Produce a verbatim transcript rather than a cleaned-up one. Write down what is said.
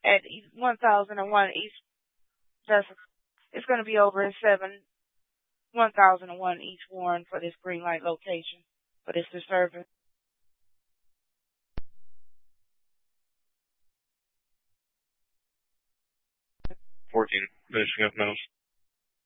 at one thousand one each. That's it's going to be over at seven one thousand one each warrant for this green light location for this disturbance. fourteen, finishing up metals.